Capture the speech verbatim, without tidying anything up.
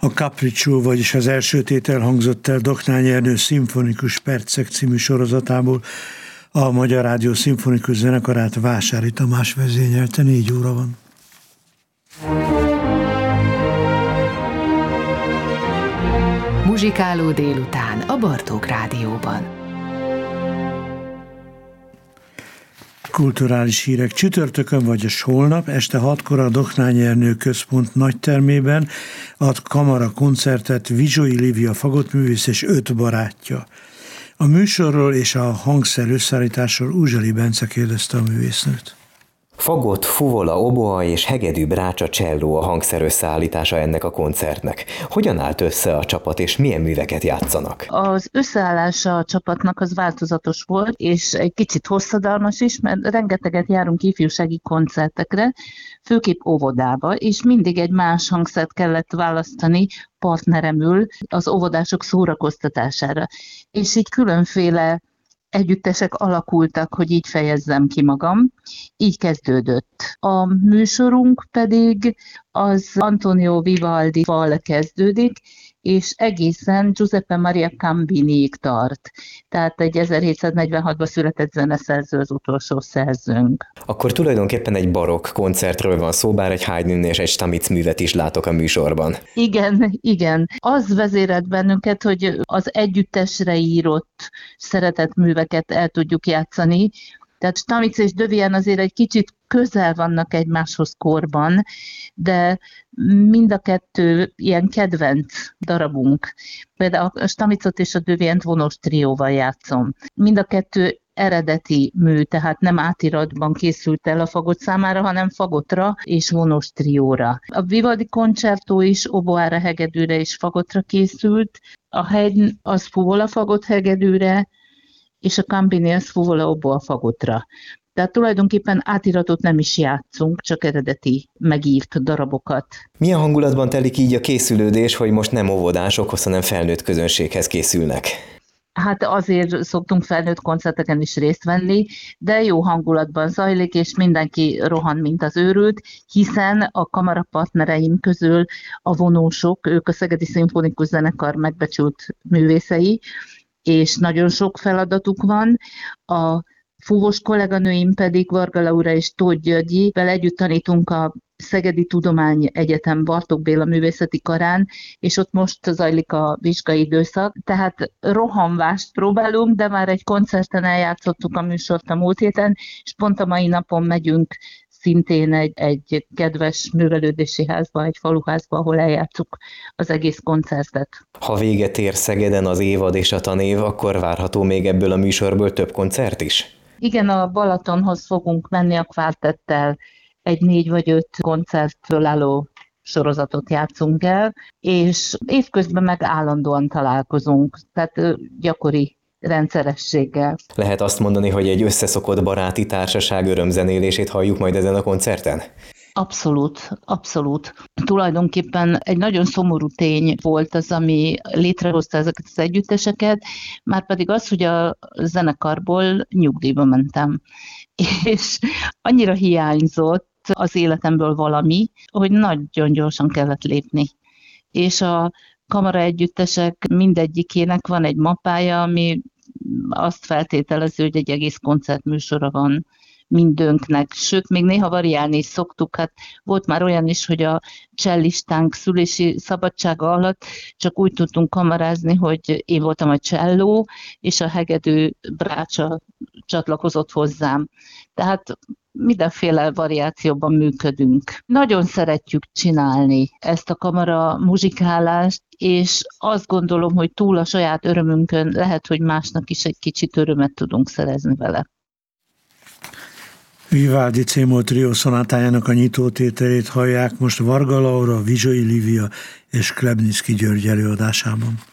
A Capriccio, vagyis az első tétel hangzott el Doknányi Ernő szimfonikus percek című sorozatából. A Magyar Rádió szimfonikus zenekarát Vásári Tamás vezényelte, négy óra van. Muzsikáló délután a Bartók Rádióban. Kulturális hírek. Csütörtökön, vagyis holnap este hatkor a Doknányi Ernő Központ nagytermében ad kamara koncertet Vizsói Lívia fagottművész és öt barátja. A műsorról és a hangszer összeállításról Uzseli Bence kérdezte a művésznőt. Fagott, fuvola, oboa és hegedű, brácsa, cselló a hangszer összeállítása ennek a koncertnek. Hogyan állt össze a csapat, és milyen műveket játszanak? Az összeállása a csapatnak az változatos volt, és egy kicsit hosszadalmas is, mert rengeteget járunk ifjúsági koncertekre, főképp óvodába, és mindig egy más hangszert kellett választani partneremül az óvodások szórakoztatására. És így különféle együttesek alakultak, hogy így fejezzem ki magam. Így kezdődött. A műsorunk pedig az Antonio Vivaldi-val kezdődik, és egészen Giuseppe Maria Cambiniig tart. Tehát egy ezerhétszáznegyvenhatban született zeneszerző az utolsó szerzőnk. Akkor tulajdonképpen egy barokk koncertről van szó, bár egy Haydn és egy Stamitz művet is látok a műsorban. Igen, igen. Az vezérelt bennünket, hogy az együttesre írott szeretett műveket el tudjuk játszani. Tehát Stamitz és de Vienne azért egy kicsit közel vannak egymáshoz korban, de mind a kettő ilyen kedvenc darabunk. Például a Stamitzot és a de Vienne-t vonós trióval játszom. Mind a kettő eredeti mű, tehát nem átiratban készült el a fagott számára, hanem fagottra és vonós trióra. A Vivaldi koncertó is oboára, hegedűre és fagottra készült, a Haydn az fuvola fagott hegedűre, és a Cambini az fuvola oboa fagottra. Tehát tulajdonképpen átiratot nem is játszunk, csak eredeti megírt darabokat. Milyen hangulatban telik így a készülődés, hogy most nem óvodásokhoz, hanem felnőtt közönséghez készülnek? Hát azért szoktunk felnőtt koncerteken is részt venni, de jó hangulatban zajlik, és mindenki rohan, mint az őrült, hiszen a kamarapartnereim közül a vonósok, ők a Szegedi Szimfonikus Zenekar megbecsült művészei, és nagyon sok feladatuk van. A fúvós kolléganőim pedig Varga Laura és Tóth Györgyivel együtt tanítunk a Szegedi Tudományegyetem Bartók Béla Művészeti Karán, és ott most zajlik a vizsgai időszak, tehát rohanvást próbálunk, de már egy koncerten eljátszottuk a műsort a múlt héten, és pont a mai napon megyünk szintén egy, egy kedves művelődési házba, egy faluházba, ahol eljátszuk az egész koncertet. Ha véget ér Szegeden az évad és a tanév, akkor várható még ebből a műsorból több koncert is? Igen, a Balatonhoz fogunk menni a kvártettel, egy négy vagy öt koncertből álló sorozatot játszunk el, és évközben meg állandóan találkozunk, tehát gyakori rendszerességgel. Lehet azt mondani, hogy egy összeszokott baráti társaság örömzenélését halljuk majd ezen a koncerten? Abszolút, abszolút. Tulajdonképpen egy nagyon szomorú tény volt az, ami létrehozta ezeket az együtteseket, már pedig az, hogy a zenekarból nyugdíjba mentem. És annyira hiányzott az életemből valami, hogy nagyon gyorsan kellett lépni. És a kamara együttesek mindegyikének van egy mappája, ami azt feltételező, hogy egy egész koncertműsora van mindönknek, sőt, még néha variálni is szoktuk. Hát volt már olyan is, hogy a csellistánk szülési szabadsága alatt csak úgy tudtunk kamarázni, hogy én voltam a cselló, és a hegedű brácsa csatlakozott hozzám. Tehát mindenféle variációban működünk. Nagyon szeretjük csinálni ezt a kamara muzsikálást, és azt gondolom, hogy túl a saját örömünkön lehet, hogy másnak is egy kicsit örömet tudunk szerezni vele. Vivaldi C-moll trió szonátájának a nyitótételét hallják most Varga Laura, Vizsói Lívia és Klebnicki György előadásában.